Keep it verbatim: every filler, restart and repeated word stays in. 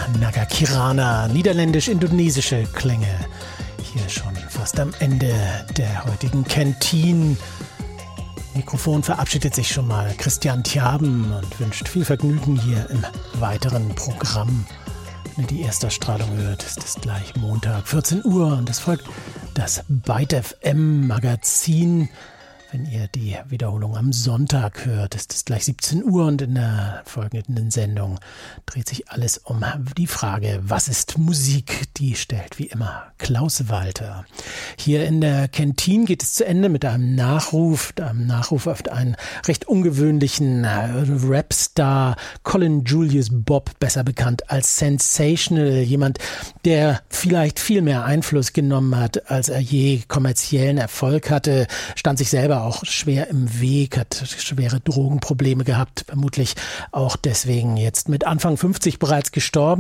Naga Kirana, niederländisch-indonesische Klänge. Hier schon fast am Ende der heutigen Canteen. Mikrofon verabschiedet sich schon mal Christian Tjaben und wünscht viel Vergnügen hier im weiteren Programm. Wenn ihr die Erstausstrahlung hört, ist es gleich Montag, vierzehn Uhr, und es folgt das Byte F M Magazin. Wenn ihr die Wiederholung am Sonntag hört, ist es gleich siebzehn Uhr, und in der folgenden Sendung dreht sich alles um die Frage, was ist Musik? Die stellt wie immer Klaus Walter. Hier in der Canteen geht es zu Ende mit einem Nachruf, einem Nachruf auf einen recht ungewöhnlichen Rapstar, Colin Julius Bob, besser bekannt als Sensational, jemand, der vielleicht viel mehr Einfluss genommen hat, als er je kommerziellen Erfolg hatte, stand sich selber auch schwer im Weg, hat schwere Drogenprobleme gehabt, vermutlich auch deswegen jetzt mit Anfang fünfzig bereits gestorben.